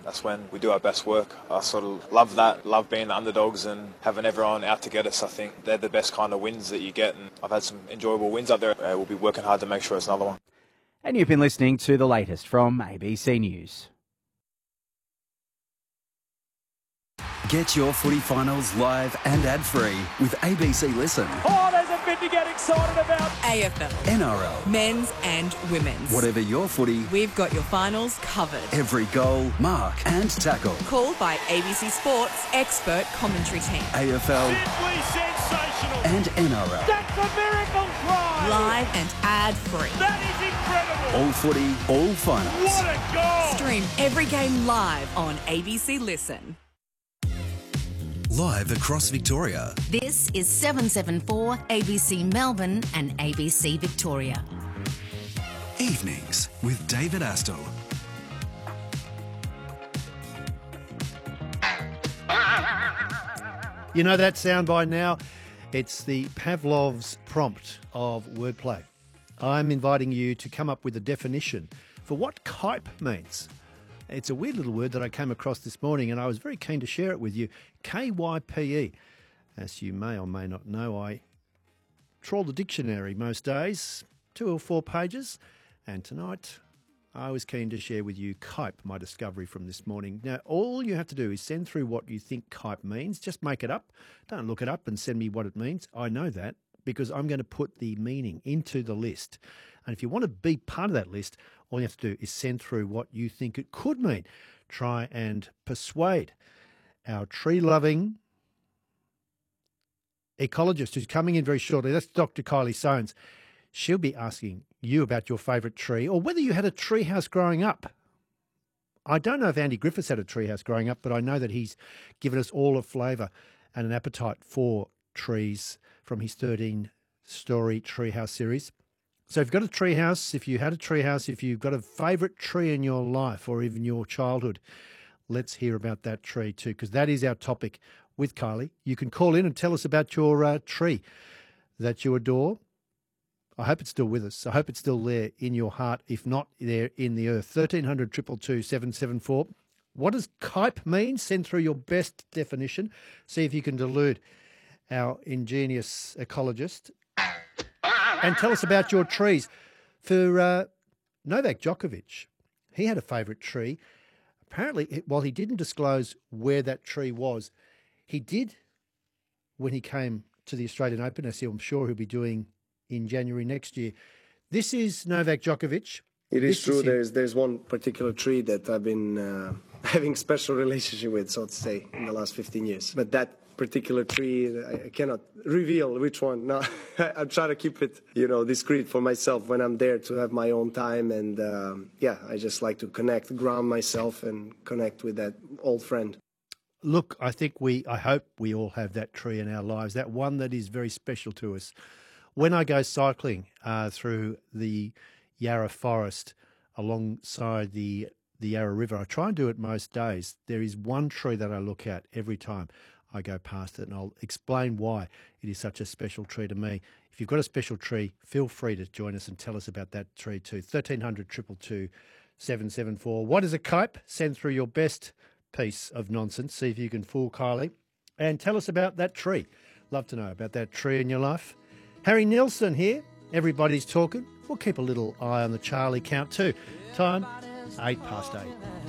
that's when we do our best work. I sort of love that, love being the underdogs and having everyone out to get us. I think they're the best kind of wins that you get, and I've had some enjoyable wins up there. We'll be working hard to make sure it's another one. And you've been listening to the latest from ABC News. Get your footy finals live and ad-free with ABC Listen. Oh, there's a bit to get excited about. AFL. NRL. Men's and women's. Whatever your footy. We've got your finals covered. Every goal, mark and tackle. Called by ABC Sports expert commentary team. AFL. Simply sensational. And NRL. That's a miracle try. Live and ad-free. That is incredible. All footy, all finals. What a goal. Stream every game live on ABC Listen. Live across Victoria. This is 774 ABC Melbourne and ABC Victoria. Evenings with David Astle. You know that sound by now? It's the Pavlov's prompt of wordplay. I'm inviting you to come up with a definition for what kype means. It's a weird little word that I came across this morning and I was very keen to share it with you. Kype. As you may or may not know, I trawl the dictionary most days, 2 or 4 pages, and tonight I was keen to share with you kype, my discovery from this morning. Now, all you have to do is send through what you think kype means. Just make it up. Don't look it up and send me what it means. I know that because I'm going to put the meaning into the list. And if you want to be part of that list, all you have to do is send through what you think it could mean. Try and persuade our tree-loving ecologist who's coming in very shortly. That's Dr. Kylie Soanes. She'll be asking you about your favourite tree or whether you had a treehouse growing up. I don't know if Andy Griffiths had a treehouse growing up, but I know that he's given us all a flavour and an appetite for trees from his 13-story treehouse series. So if you've got a treehouse, if you had a treehouse, if you've got a favourite tree in your life or even your childhood, let's hear about that tree too, because that is our topic with Kylie. You can call in and tell us about your tree that you adore. I hope it's still with us. I hope it's still there in your heart, if not there in the earth. 1300 222 774. What does kype mean? Send through your best definition. See if you can delude our ingenious ecologist. And tell us about your trees. For Novak Djokovic, he had a favourite tree. Apparently, while he didn't disclose where that tree was, he did when he came to the Australian Open, as I'm sure he'll be doing in January next year. This is Novak Djokovic. It is true. There's one particular tree that I've been having special relationship with, so to say, in the last 15 years. But that particular tree, I cannot reveal which one. No, I'm trying to keep it, discreet for myself when I'm there to have my own time. And I just like to ground myself and connect with that old friend. Look, I hope we all have that tree in our lives, that one that is very special to us. When I go cycling through the Yarra Forest alongside the Yarra River, I try and do it most days. There is one tree that I look at every time I go past it, and I'll explain why it is such a special tree to me. If you've got a special tree, feel free to join us and tell us about that tree too. 1300 222 774. What is a kype? Send through your best piece of nonsense. See if you can fool Kylie. And tell us about that tree. Love to know about that tree in your life. Harry Nilsson here. Everybody's talking. We'll keep a little eye on the Charlie count too. Time, 8 past 8.